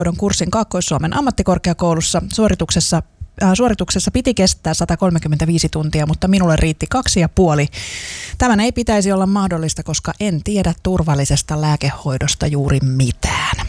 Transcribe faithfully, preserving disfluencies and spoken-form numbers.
kurssin Kaakkois-Suomen ammattikorkeakoulussa. Suorituksessa, äh, suorituksessa piti kestää sata kolmekymmentäviisi tuntia, mutta minulle riitti kaksi ja puoli. Tämän ei pitäisi olla mahdollista, koska en tiedä turvallisesta lääkehoidosta juuri mitään.